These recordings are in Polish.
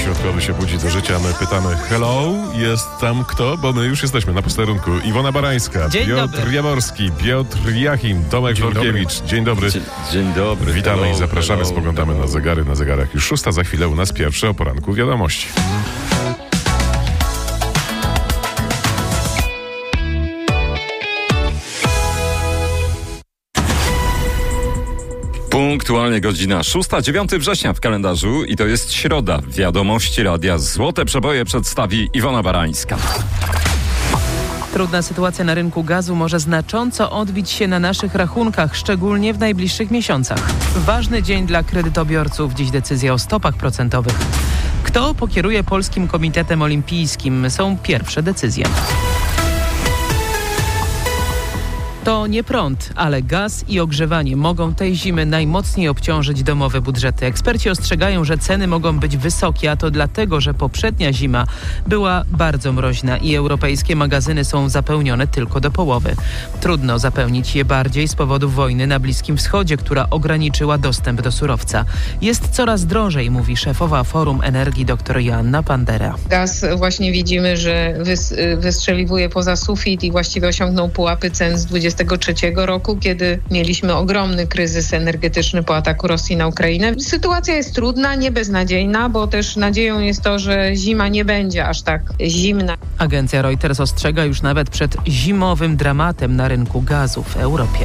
środkowy się budzi do życia. My pytamy, hello, jest tam kto? Bo my już jesteśmy na posterunku. Iwona Barańska, Piotr Jaworski, Piotr Jachim, Tomek Żorkiewicz. Dzień dobry. Dzień dobry. Witamy i zapraszamy. Spoglądamy na zegary. Na zegarach już 6. Za chwilę u nas pierwsze o poranku wiadomości. Punktualnie godzina 6-9 września w kalendarzu i to jest środa. Wiadomości radia Złote Przeboje przedstawi Iwona Barańska. Trudna sytuacja na rynku gazu może znacząco odbić się na naszych rachunkach, szczególnie w najbliższych miesiącach. Ważny dzień dla kredytobiorców. Dziś decyzja o stopach procentowych. Kto pokieruje Polskim Komitetem Olimpijskim? Są pierwsze decyzje. To nie prąd, ale gaz i ogrzewanie mogą tej zimy najmocniej obciążyć domowe budżety. Eksperci ostrzegają, że ceny mogą być wysokie, a to dlatego, że poprzednia zima była bardzo mroźna i europejskie magazyny są zapełnione tylko do połowy. Trudno zapełnić je bardziej z powodu wojny na Bliskim Wschodzie, która ograniczyła dostęp do surowca. Jest coraz drożej, mówi szefowa Forum Energii dr Joanna Pandera. Gaz właśnie widzimy, że wystrzeliwuje poza sufit i właściwie osiągnął pułapy cen z 2023 roku, kiedy mieliśmy ogromny kryzys energetyczny po ataku Rosji na Ukrainę. Sytuacja jest trudna, nie beznadziejna, bo też nadzieją jest to, że zima nie będzie aż tak zimna. Agencja Reuters ostrzega już nawet przed zimowym dramatem na rynku gazu w Europie.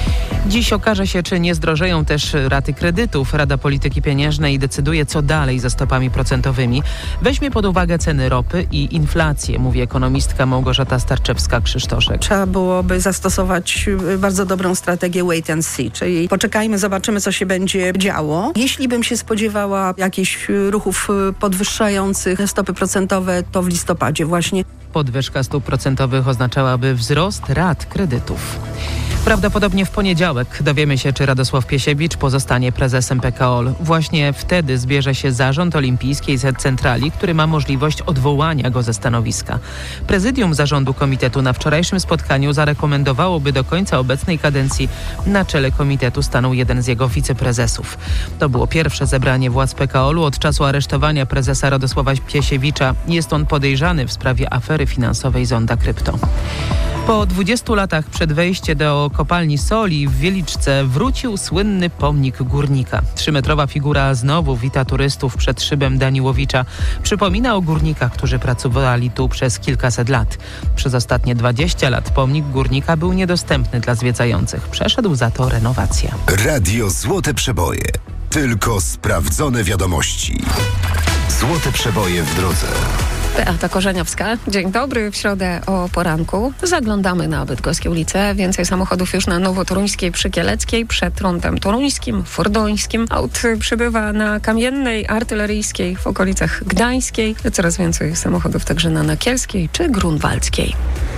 Dziś okaże się, czy nie zdrożeją też raty kredytów. Rada Polityki Pieniężnej decyduje, co dalej ze stopami procentowymi. Weźmie pod uwagę ceny ropy i inflację, mówi ekonomistka Małgorzata Starczewska-Krzysztoszek. Trzeba byłoby zastosować bardzo dobrą strategię wait and see, czyli poczekajmy, zobaczymy, co się będzie działo. Jeśli bym się spodziewała jakichś ruchów podwyższających stopy procentowe, to w listopadzie właśnie. Podwyżka stóp procentowych oznaczałaby wzrost rat kredytów. Prawdopodobnie w poniedziałek dowiemy się, czy Radosław Piesiewicz pozostanie prezesem PKOL. Właśnie wtedy zbierze się zarząd olimpijskiej centrali, który ma możliwość odwołania go ze stanowiska. Prezydium zarządu komitetu na wczorajszym spotkaniu zarekomendowałoby do końca obecnej kadencji na czele komitetu stanął jeden z jego wiceprezesów. To było pierwsze zebranie władz PKOL-u od czasu aresztowania prezesa Radosława Piesiewicza. Jest on podejrzany w sprawie afery finansowej Zonda Krypto. Po 20 latach przed wejściem do kopalni soli w Wieliczce wrócił słynny pomnik górnika. 3-metrowa figura znowu wita turystów przed szybem Daniłowicza. Przypomina o górnikach, którzy pracowali tu przez kilkaset lat. Przez ostatnie 20 lat pomnik górnika był niedostępny dla zwiedzających. Przeszedł za to renowację. Radio Złote Przeboje. Tylko sprawdzone wiadomości. Złote Przeboje w drodze. Beata Korzeniowska. Dzień dobry. W środę o poranku zaglądamy na Bydgoskie ulice. Więcej samochodów już na Nowotoruńskiej, Przykieleckiej, przed Rondem Toruńskim, Fordońskim. Aut przybywa na Kamiennej, Artyleryjskiej, w okolicach Gdańskiej. Coraz więcej samochodów także na Nakielskiej czy Grunwaldzkiej.